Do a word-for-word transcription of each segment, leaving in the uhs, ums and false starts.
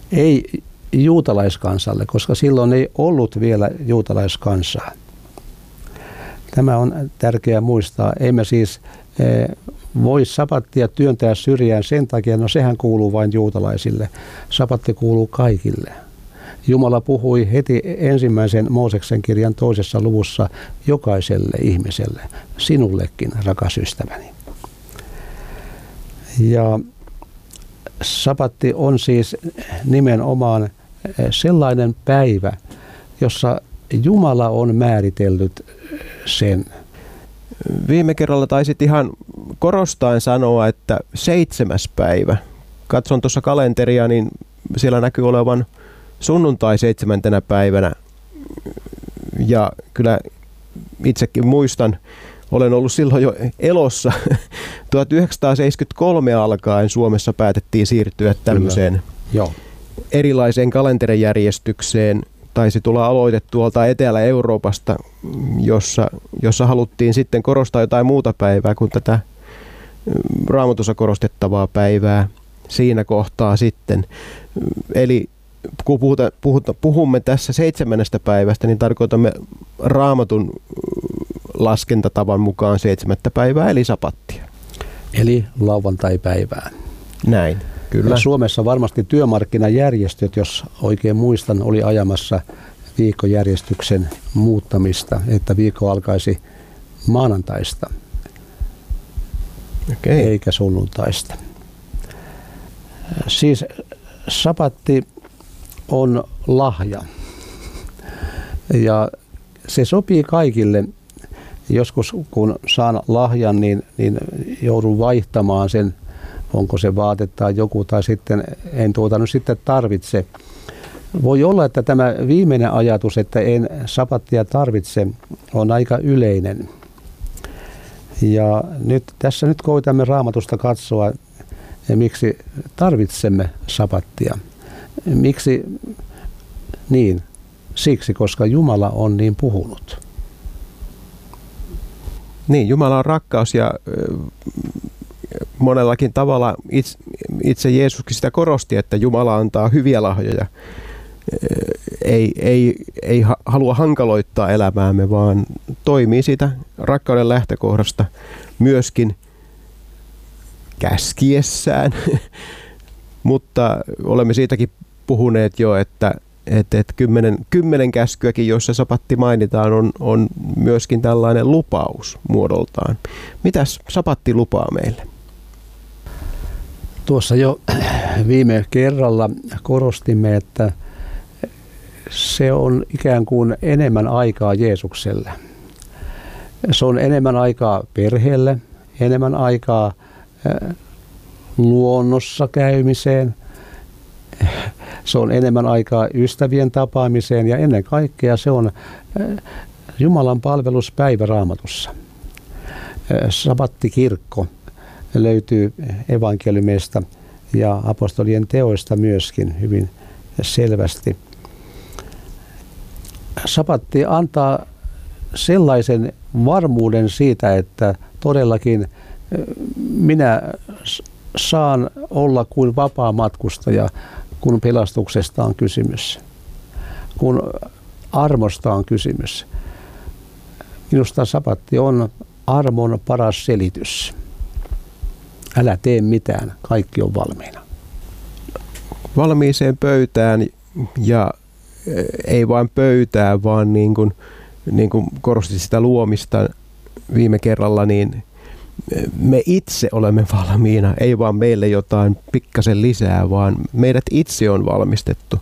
Ei juutalaiskansalle, koska silloin ei ollut vielä juutalaiskansaa. Tämä on tärkeää muistaa. Emme siis voi sapattia työntää syrjään sen takia, no sehän kuuluu vain juutalaisille. Sapatti kuuluu kaikille. Jumala puhui heti ensimmäisen Mooseksen kirjan toisessa luvussa jokaiselle ihmiselle, sinullekin, rakas ystäväni. Ja sapatti on siis nimenomaan sellainen päivä, jossa Jumala on määritellyt sen. Viime kerralla taisit ihan korostaen sanoa, että seitsemäs päivä. Katson tuossa kalenteria, niin siellä näkyy olevan sunnuntai seitsemäntenä päivänä. Ja kyllä itsekin muistan, olen ollut silloin jo elossa. tuhatyhdeksänsataaseitsemänkymmentäkolme alkaen Suomessa päätettiin siirtyä tämmöiseen Joo. erilaiseen kalenterijärjestykseen. Taisi tulla aloite tuolta Etelä-Euroopasta, jossa, jossa haluttiin sitten korostaa jotain muuta päivää kuin tätä Raamatussa korostettavaa päivää siinä kohtaa sitten. Eli kun puhuta, puhuta, puhumme tässä seitsemännestä päivästä, niin tarkoitamme Raamatun laskentatavan mukaan seitsemättä päivää, eli sapattia. Eli lauantaipäivää. Näin, kyllä. Ja Suomessa varmasti työmarkkinajärjestöt, jos oikein muistan, oli ajamassa viikkojärjestyksen muuttamista, että viikko alkaisi maanantaista, Okei. eikä sunnuntaista. Siis sapatti on lahja ja se sopii kaikille. Joskus kun saan lahjan, niin, niin joudun vaihtamaan sen, onko se vaate tai joku, tai sitten en tuota nyt sitten tarvitse. Voi olla, että tämä viimeinen ajatus, että en sapattia tarvitse, on aika yleinen. Ja nyt, tässä nyt koitamme Raamatusta katsoa, miksi tarvitsemme sapattia. Miksi? Niin, siksi, koska Jumala on niin puhunut. Niin, Jumala on rakkaus ja monellakin tavalla itse, itse Jeesuskin sitä korosti, että Jumala antaa hyviä lahjoja. Ei, ei, ei halua hankaloittaa elämäämme, vaan toimii siitä rakkauden lähtökohdasta myöskin käskiessään. Mutta olemme siitäkin puhuneet jo, että että et kymmenen, kymmenen käskyäkin, joissa sapatti mainitaan, on, on myöskin tällainen lupaus muodoltaan. Mitäs sapatti lupaa meille? Tuossa jo viime kerralla korostimme, että se on ikään kuin enemmän aikaa Jeesukselle. Se on enemmän aikaa perheelle, enemmän aikaa luonnossa käymiseen. Se on enemmän aikaa ystävien tapaamiseen ja ennen kaikkea se on Jumalan palveluspäivä Raamatussa. Sabattikirkko löytyy evankeliumeista ja apostolien teoista myöskin hyvin selvästi. Sabatti antaa sellaisen varmuuden siitä, että todellakin minä saan olla kuin vapaa matkustaja, kun pelastuksesta on kysymys, kun armosta on kysymys. Minusta sabatti on armon paras selitys. Älä tee mitään, kaikki on valmiina. Valmiiseen pöytään ja ei vain pöytään, vaan niin kuin, niin kuin korostit sitä luomista viime kerralla, niin me itse olemme valmiina, ei vaan meille jotain pikkasen lisää, vaan meidät itse on valmistettu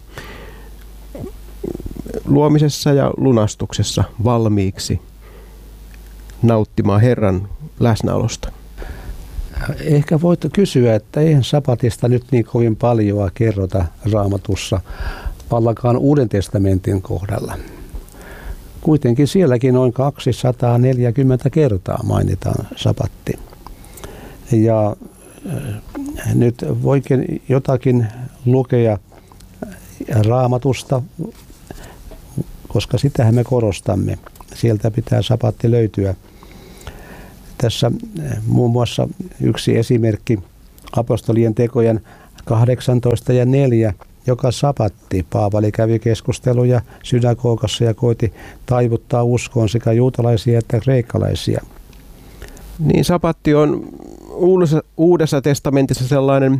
luomisessa ja lunastuksessa valmiiksi nauttimaan Herran läsnäolosta. Ehkä voit kysyä, että eihän sapatista nyt niin kovin paljoa kerrota Raamatussa, vallakaan Uuden testamentin kohdalla. Kuitenkin sielläkin noin kaksisataaneljäkymmentä kertaa mainitaan sapatti. Ja nyt voikin jotakin lukea Raamatusta, koska sitähän me korostamme. Sieltä pitää sapatti löytyä. Tässä muun muassa yksi esimerkki apostolien tekojen kahdeksantoista ja neljä joka sapatti. Paavali kävi keskusteluja synagogassa ja koitti taivuttaa uskoon sekä juutalaisia että kreikkalaisia. Niin, sapatti on uudessa, uudessa testamentissa sellainen,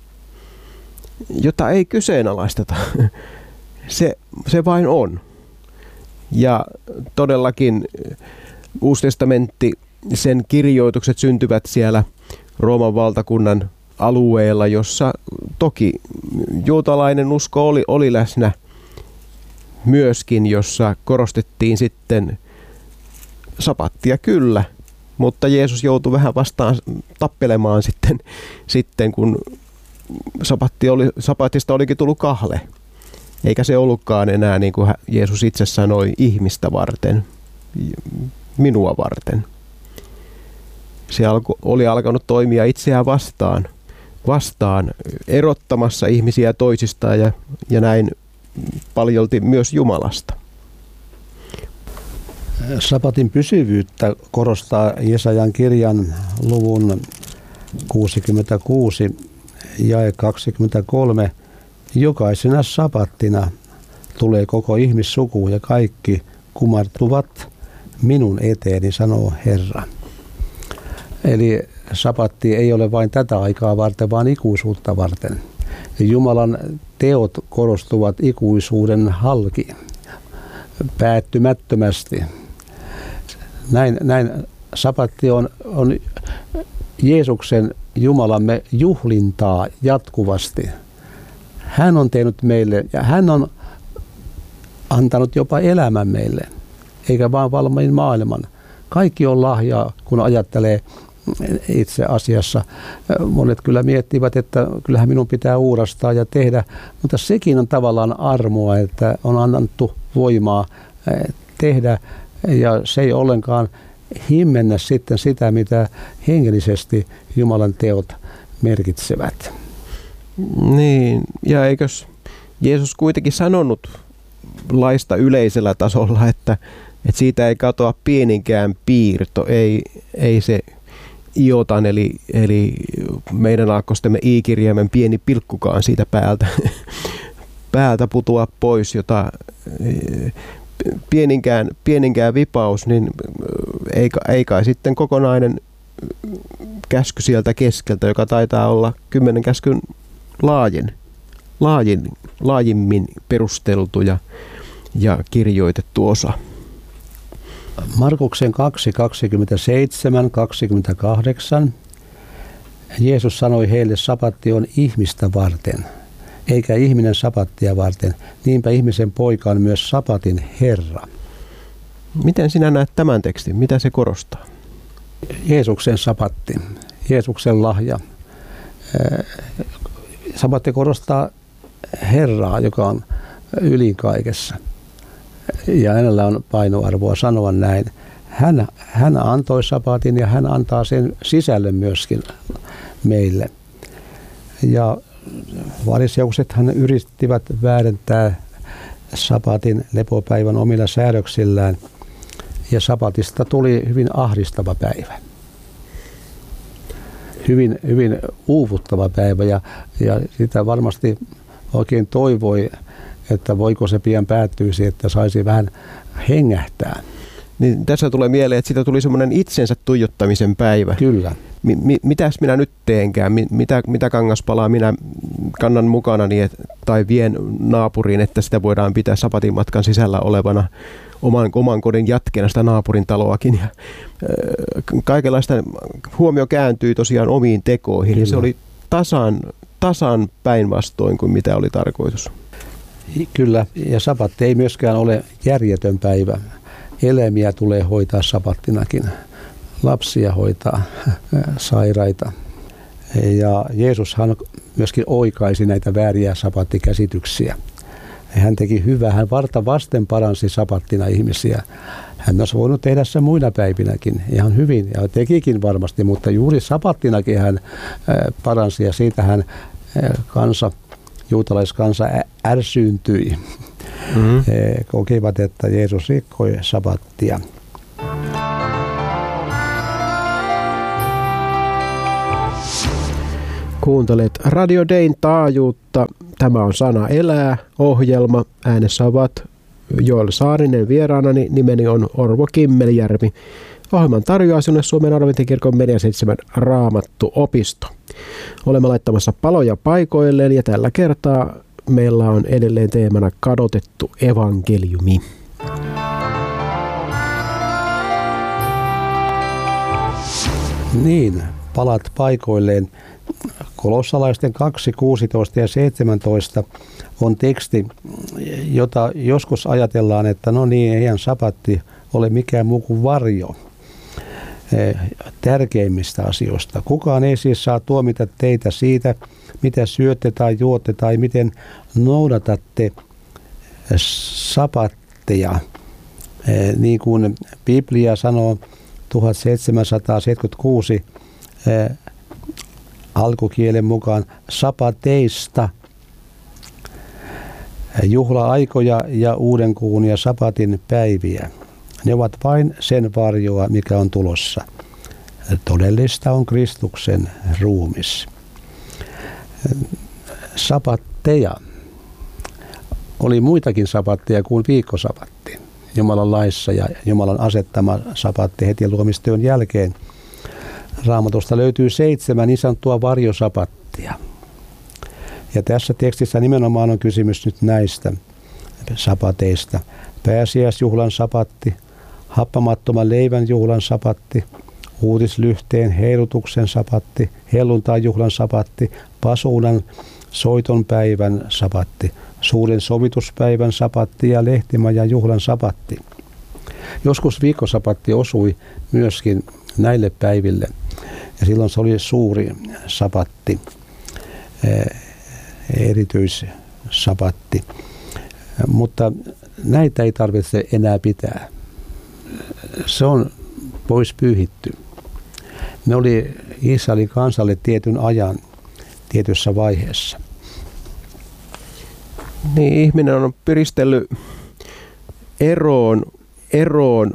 jota ei kyseenalaisteta. Se, se vain on. Ja todellakin Uusi testamentti, sen kirjoitukset syntyvät siellä Rooman valtakunnan alueella, jossa toki juutalainen usko oli, oli läsnä myöskin, jossa korostettiin sitten sapattia kyllä, mutta Jeesus joutui vähän vastaan tappelemaan sitten, sitten kun sapatti oli, sapatista olikin tullut kahle. Eikä se ollutkaan enää, niin kuin Jeesus itse sanoi, ihmistä varten, minua varten. Se alko, oli alkanut toimia itseään vastaan, vastaan erottamassa ihmisiä toisistaan ja, ja näin paljolti myös Jumalasta. Sapatin pysyvyyttä korostaa Jesajan kirjan luvun kuusikymmentäkuusi jae kaksikymmentäkolme. Jokaisena sapattina tulee koko ihmissuku ja kaikki kumartuvat minun eteeni, sanoo Herra. Eli sapatti ei ole vain tätä aikaa varten, vaan ikuisuutta varten. Jumalan teot korostuvat ikuisuuden halki, päättymättömästi. Näin, näin sapatti on, on Jeesuksen Jumalamme juhlintaa jatkuvasti. Hän on tehnyt meille ja hän on antanut jopa elämän meille, eikä vaan valmiin maailman. Kaikki on lahjaa, kun ajattelee itse asiassa. Monet kyllä miettivät, että kyllähän minun pitää uurastaa ja tehdä, mutta sekin on tavallaan armoa, että on annettu voimaa tehdä ja se ei ollenkaan himmennä sitten sitä, mitä hengellisesti Jumalan teot merkitsevät. Niin, ja eikös Jeesus kuitenkin sanonut laista yleisellä tasolla, että, että siitä ei katoa pieninkään piirto, ei, ei se iotan, eli, eli meidän aakkostemme i-kirjaimen pieni pilkkukaan siitä päältä, päältä putoa pois, jota pieninkään, pieninkään vipaus, niin ei, ei kai sitten kokonainen käsky sieltä keskeltä, joka taitaa olla kymmenen käskyn laajin, laajin, laajimmin perusteltu ja, ja kirjoitettu osa. Markuksen kaksi, kaksikymmentäseitsemän, kaksikymmentäkahdeksan. Jeesus sanoi heille, sapatti on ihmistä varten, eikä ihminen sapattia varten. Niinpä ihmisen poika on myös sapatin Herra. Miten sinä näet tämän tekstin? Mitä se korostaa? Jeesuksen sapatti, Jeesuksen lahja. Sapatti korostaa Herraa, joka on ylin kaikessa. Ja hänellä on painoarvoa sanoa näin. Hän, hän antoi sapatin ja hän antaa sen sisällön myöskin meille. Ja fariseuksethan yrittivät väärentää sapatin lepopäivän omilla säädöksillään. Ja sapatista tuli hyvin ahdistava päivä. Hyvin, hyvin uuvuttava päivä ja, ja sitä varmasti oikein toivoi, että voiko se pian päättyisi, että saisi vähän hengähtää. Niin tässä tulee mieleen, että siitä tuli semmoinen itsensä tuijottamisen päivä. Kyllä. Mi- mi- mitäs minä nyt teenkään? Mi- mitä, mitä kangaspalaa minä kannan mukanani et, tai vien naapuriin, että sitä voidaan pitää sapatin matkan sisällä olevana oman, oman kodin jatkeena sitä naapurin taloakin. Ja, äh, kaikenlaista huomio kääntyi tosiaan omiin tekoihin. Kyllä. Ja se oli tasan, tasan päinvastoin kuin mitä oli tarkoitus. Kyllä, ja sapatti ei myöskään ole järjetön päivä. Eläimiä tulee hoitaa sapattinakin, lapsia hoitaa, sairaita. Ja Jeesushan myöskin oikaisi näitä vääriä sapattikäsityksiä. Hän teki hyvää, hän varta vasten paransi sapattina ihmisiä. Hän olisi voinut tehdä sen muina päivinäkin ihan hyvin ja tekikin varmasti, mutta juuri sapattinakin hän paransi ja siitä hän kansa, juutalaiskansa ärsyyntyi. Mm-hmm. He kokivat, että Jeesus rikkoi sapattia. Kuuntelet Radio Dayn taajuutta. Tämä on Sana elää -ohjelma. Äänessä ovat Joel Saarinen vieraanani. Nimeni on Orvo Kimmeljärvi. Ohjelman tarjoaa sinulle Suomen Adventin-kirkon Mediaseitsemän Raamattu-opisto. Olemme laittamassa paloja paikoilleen ja tällä kertaa meillä on edelleen teemana kadotettu evankeliumi. Niin, palat paikoilleen. Kolossalaisten kaksi, kuusitoista ja seitsemäntoista on teksti, jota joskus ajatellaan, että no niin, eihän sapatti ole mikään muu kuin varjo tärkeimmistä asioista. Kukaan ei siis saa tuomita teitä siitä, mitä syötte tai juotte tai miten noudatatte sapatteja. Niin kuin Biblia sanoo tuhatseitsemänsataaseitsemänkymmentäkuusi alkukielen mukaan sapateista, juhla-aikoja ja uudenkuun ja sapatin päiviä. Ne ovat vain sen varjoa, mikä on tulossa. Todellista on Kristuksen ruumis. Sapatteja. Oli muitakin sapatteja kuin viikkosapatti Jumalan laissa ja Jumalan asettama sapatti heti luomistyön jälkeen. Raamatusta löytyy seitsemän niin sanottua varjosapattia. Ja tässä tekstissä nimenomaan on kysymys nyt näistä sapateista. Pääsiäisjuhlan sapatti, happamattoman leivän juhlan sapatti, uutislyhteen heilutuksen sapatti, helluntai-juhlan sapatti, pasuunan soiton päivän sapatti, suuren sovituspäivän sapatti ja lehtimajan juhlan sapatti. Joskus viikkosapatti osui myöskin näille päiville ja silloin se oli suuri sapatti, erityissapatti, mutta näitä ei tarvitse enää pitää. Se on pois pyyhitty. Ne oli Israelin kansalle tietyn ajan tietyssä vaiheessa. Niin, ihminen on pyristellyt eroon, eroon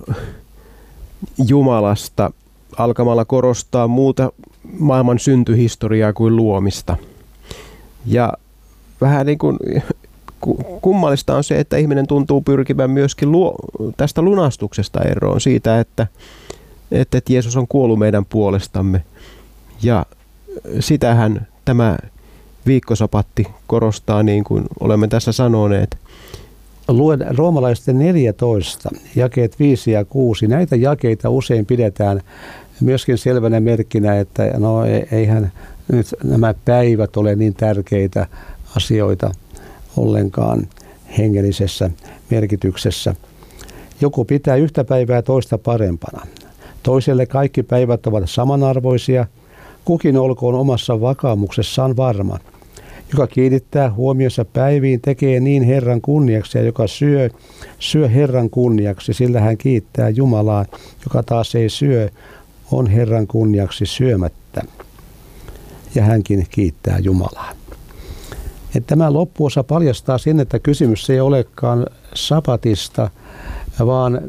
Jumalasta alkamalla korostaa muuta maailman syntyhistoriaa kuin luomista. Ja vähän niin kuin kummallista on se, että ihminen tuntuu pyrkivän myöskin luo, tästä lunastuksesta eroon, siitä, että, että Jeesus on kuollut meidän puolestamme. Ja sitähän tämä viikkosapatti korostaa, niin kuin olemme tässä sanoneet. Luen roomalaisten neljätoista, jakeet viisi ja kuusi. Näitä jakeita usein pidetään myöskin selvänä merkkinä, että no eihän nyt nämä päivät ole niin tärkeitä asioita ollenkaan hengellisessä merkityksessä. Joku pitää yhtä päivää toista parempana. Toiselle kaikki päivät ovat samanarvoisia. Kukin olkoon omassa vakaumuksessaan varma. Joka kiinnittää huomionsa päiviin, tekee niin Herran kunniaksi, ja joka syö, syö Herran kunniaksi, sillä hän kiittää Jumalaa. Joka taas ei syö, on Herran kunniaksi syömättä. Ja hänkin kiittää Jumalaa. Että tämä loppuosa paljastaa sen, että kysymys ei olekaan sapatista, vaan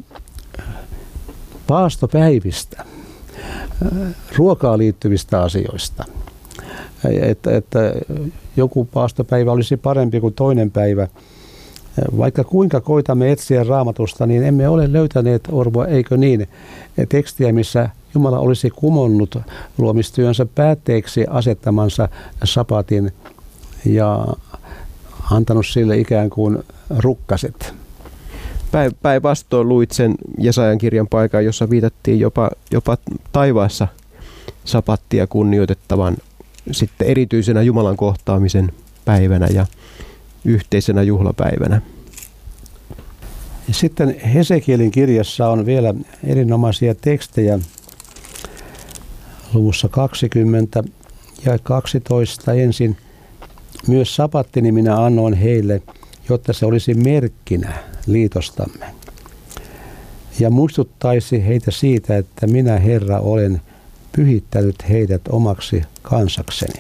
paastopäivistä, ruokaan liittyvistä asioista. Että, että joku paastopäivä olisi parempi kuin toinen päivä. Vaikka kuinka koitamme etsiä Raamatusta, niin emme ole löytäneet, Orvo, eikö niin, tekstiä, missä Jumala olisi kumonnut luomistyönsä päätteeksi asettamansa sapatin ja antanut sille ikään kuin rukkaset. Päinvastoin luit sen Jesajan kirjan paikan, jossa viitattiin jopa, jopa taivaassa sapattia kunnioitettavan sitten erityisenä Jumalan kohtaamisen päivänä ja yhteisenä juhlapäivänä. Sitten Hesekielin kirjassa on vielä erinomaisia tekstejä luvussa kaksikymmentä ja kaksitoista ensin. Myös sapattini minä annoin heille, jotta se olisi merkkinä liitostamme. Ja muistuttaisi heitä siitä, että minä Herra olen pyhittänyt heidät omaksi kansakseni.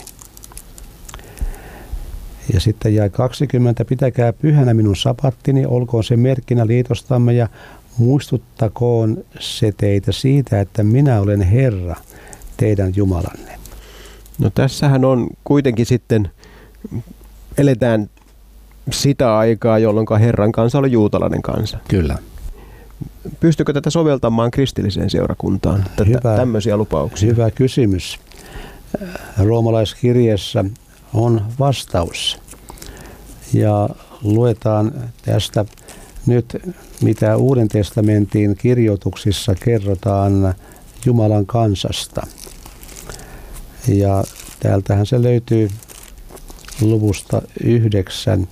Ja sitten jäi kaksikymmentä, pitäkää pyhänä minun sapattini, olkoon se merkkinä liitostamme ja muistuttakoon se teitä siitä, että minä olen Herra, teidän Jumalanne. No tässähän on kuitenkin sitten, eletään sitä aikaa, jolloin Herran kansa oli juutalainen kansa. Kyllä. Pystyykö tätä soveltamaan kristilliseen seurakuntaan, tätä, hyvä, tämmöisiä lupauksia? Hyvä kysymys. Roomalaiskirjeessä on vastaus. Ja luetaan tästä nyt, mitä Uuden testamentin kirjoituksissa kerrotaan Jumalan kansasta. Ja täältähän se löytyy luvusta yhdeksän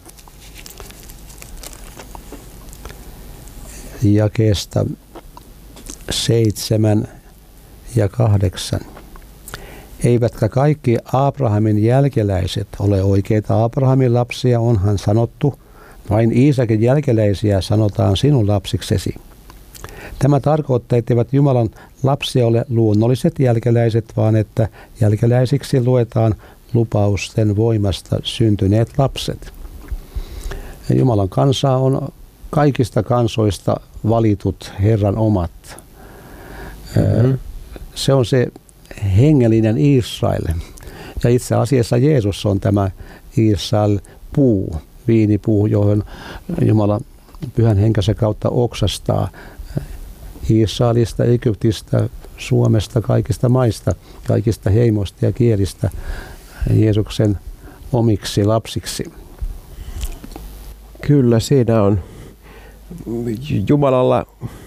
jakeesta seitsemän ja kahdeksan. Eivätkä kaikki Abrahamin jälkeläiset ole oikeita Abrahamin lapsia, onhan sanottu, vain Iisakin jälkeläisiä sanotaan sinun lapsiksesi. Tämä tarkoittaa, etteivät Jumalan lapsia ole luonnolliset jälkeläiset, vaan että jälkeläisiksi luetaan lupausten voimasta syntyneet lapset. Jumalan kansa on kaikista kansoista valitut Herran omat. Mm-hmm. Se on se hengellinen Israel. Ja itse asiassa Jeesus on tämä Israel-puu, viinipuu, johon Jumala pyhän henkensä kautta oksastaa Israelista, Egyptistä, Suomesta, kaikista maista, kaikista heimoista ja kielistä Jeesuksen omiksi lapsiksi. Kyllä, siinä on Jumalalla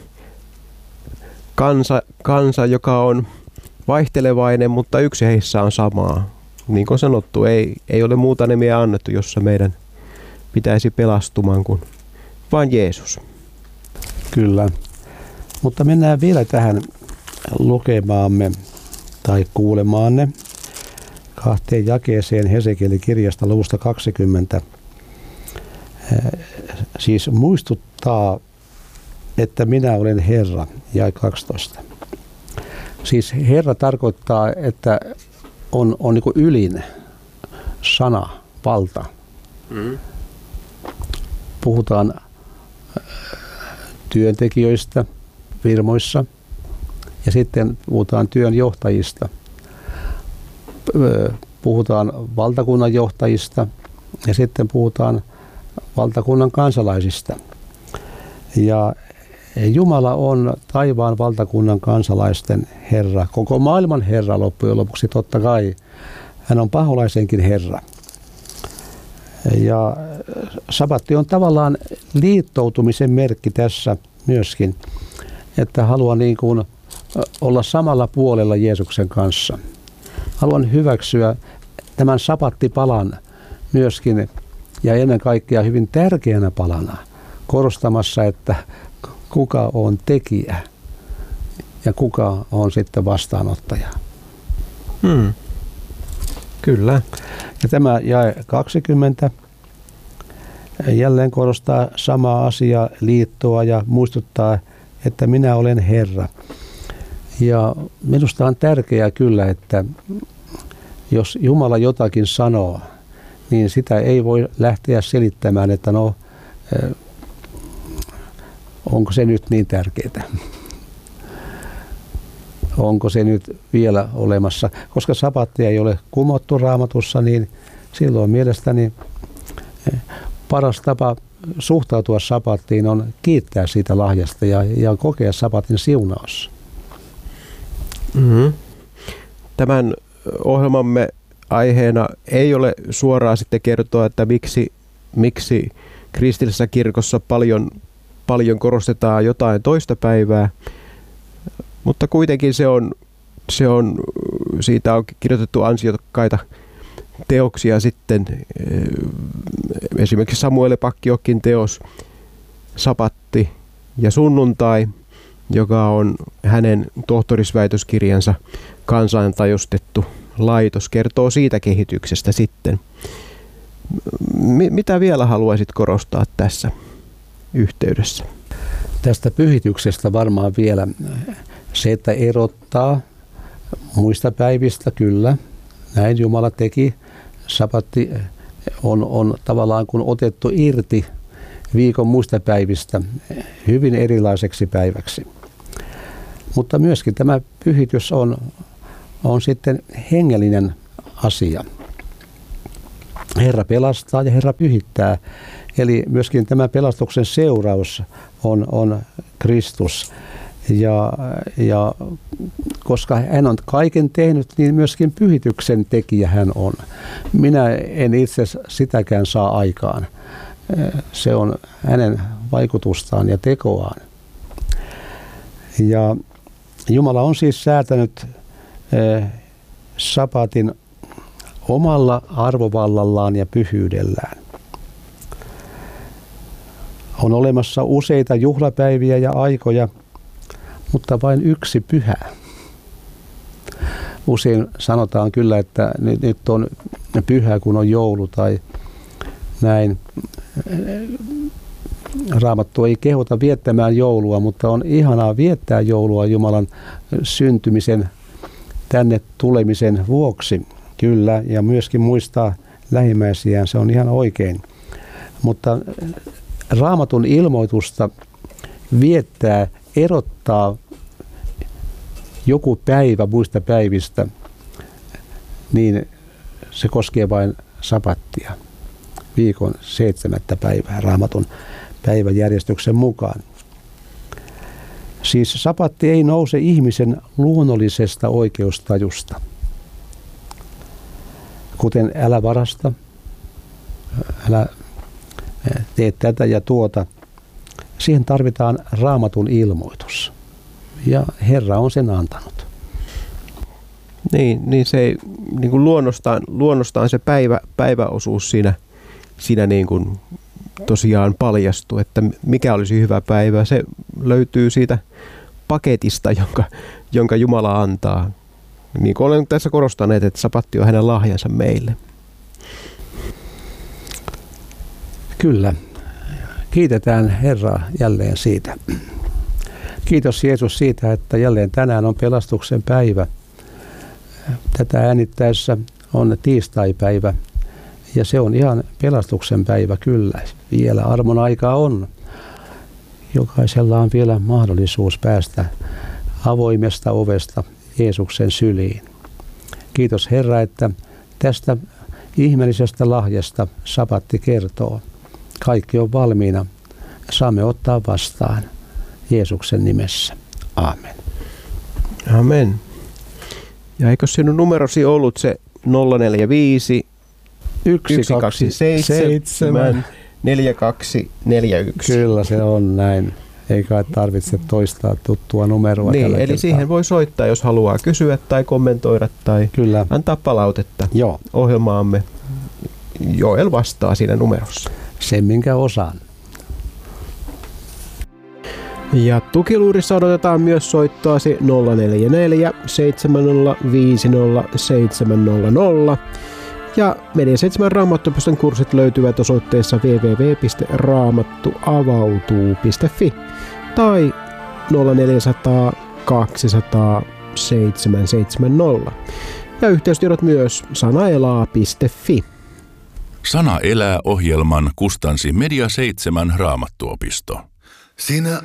kansa, kansa, joka on vaihtelevainen, mutta yksi heissä on samaa. Niin kuin sanottu, ei, ei ole muuta nimiä annettu, jossa meidän pitäisi pelastumaan kuin vain Jeesus. Kyllä. Mutta mennään vielä tähän lukemaamme tai kuulemaanne kahteen jakeeseen Hesekielin kirjasta luvusta kaksikymmentä. Siis muistuttaa, että minä olen Herra, jae kaksitoista. Siis Herra tarkoittaa, että on, on niin kuin ylin sana, valta. Mm. Puhutaan työntekijöistä firmoissa ja sitten puhutaan työnjohtajista. Puhutaan valtakunnan johtajista ja sitten puhutaan valtakunnan kansalaisista. Ja Jumala on taivaan valtakunnan kansalaisten Herra, koko maailman Herra loppujen lopuksi totta kai. Hän on paholaisenkin Herra. Ja sabatti on tavallaan liittoutumisen merkki tässä myöskin, että haluan niin kuin olla samalla puolella Jeesuksen kanssa. Haluan hyväksyä tämän sabattipalan myöskin ja ennen kaikkea hyvin tärkeänä palana korostamassa, että kuka on tekijä ja kuka on sitten vastaanottaja. Hmm. Kyllä. Ja tämä jae kaksikymmentä jälleen korostaa samaa asiaa, liittoa ja muistuttaa, että minä olen Herra. Ja minusta on tärkeää kyllä, että jos Jumala jotakin sanoo, niin sitä ei voi lähteä selittämään, että no, onko se nyt niin tärkeää? Onko se nyt vielä olemassa? Koska sabattia ei ole kumottu Raamatussa, niin silloin mielestäni paras tapa suhtautua sabattiin on kiittää siitä lahjasta ja, ja kokea sabatin siunaus. Mm-hmm. Tämän ohjelmamme aiheena ei ole suoraan sitten kertoa, että miksi, miksi kristillisessä kirkossa paljon, paljon korostetaan jotain toista päivää, mutta kuitenkin se on, se on, siitä on kirjoitettu ansiokkaita teoksia sitten, esimerkiksi Samuel Pakkiokin teos Sabatti ja sunnuntai, joka on hänen tohtorisväitöskirjansa kansaintajustettu laitos, kertoo siitä kehityksestä sitten. M- mitä vielä haluaisit korostaa tässä yhteydessä? Tästä pyhityksestä varmaan vielä se, että erottaa muista päivistä, kyllä. Näin Jumala teki. Sabatti on, on tavallaan kun otettu irti viikon muista päivistä hyvin erilaiseksi päiväksi. Mutta myöskin tämä pyhitys on, on sitten hengellinen asia. Herra pelastaa ja Herra pyhittää. Eli myöskin tämä pelastuksen seuraus on, on Kristus. Ja, ja koska hän on kaiken tehnyt, niin myöskin pyhityksen tekijä hän on. Minä en itse sitäkään saa aikaan. Se on hänen vaikutustaan ja tekoaan. Ja Jumala on siis säätänyt sabatin omalla arvovallallaan ja pyhyydellään. On olemassa useita juhlapäiviä ja aikoja, mutta vain yksi pyhä. Usein sanotaan kyllä, että nyt on pyhä, kun on joulu tai näin. Raamattu ei kehota viettämään joulua, mutta on ihanaa viettää joulua Jumalan syntymisen, tänne tulemisen vuoksi. Kyllä, ja myöskin muistaa lähimmäisiään, se on ihan oikein. Mutta Raamatun ilmoitusta viettää, erottaa joku päivä muista päivistä, niin se koskee vain sabattia, viikon seitsemättä päivää Raamatun päiväjärjestyksen mukaan. Siis sabatti ei nouse ihmisen luonnollisesta oikeustajusta. Kuten älä varasta, älä tee tätä ja tuota. Siihen tarvitaan Raamatun ilmoitus. Ja Herra on sen antanut. Niin, niin se ei, niin kuin luonnostaan, luonnostaan se päivä, päiväosuus siinä, siinä niin kuin tosiaan paljastuu, että mikä olisi hyvä päivä. Se löytyy siitä paketista, jonka, jonka Jumala antaa. Niin kuin olen tässä korostaneet, että sabatti on hänen lahjansa meille. Kyllä. Kiitetään Herraa jälleen siitä. Kiitos Jeesus siitä, että jälleen tänään on pelastuksen päivä. Tätä äänittäessä on tiistaipäivä ja se on ihan pelastuksen päivä kyllä. Vielä armon aikaa on. Jokaisella on vielä mahdollisuus päästä avoimesta ovesta Jeesuksen syliin. Kiitos Herra, että tästä ihmeellisestä lahjasta sabatti kertoo. Kaikki on valmiina. Saamme ottaa vastaan Jeesuksen nimessä. Aamen. Amen. Ja eikö sinun numerosi ollut se nolla neljä viisi yksi kaksi seitsemän neljä kaksi neljä yksi? Kyllä se on näin. Ei kai tarvitse toistaa tuttua numeroa. Niin, eli kertaa. siihen voi soittaa, jos haluaa kysyä tai kommentoida tai Kyllä. antaa palautetta Joo. ohjelmaamme. Joel vastaa siinä numerossa. Sen minkä osaan. Ja tukiluurissa odotetaan myös soittoasi nolla neljä neljä seitsemän nolla viisi nolla seitsemän nolla nolla. Ja Media seitsemän Raamattuopiston kurssit löytyvät osoitteessa double-u double-u double-u piste raamattuavautuu piste fi tai nolla neljä nolla nolla kaksi nolla nolla seitsemän seitsemän nolla. Ja yhteystiedot myös sanaelaa piste fi. Sana elää -ohjelman kustansi Media seitsemän Raamattuopisto. Sinä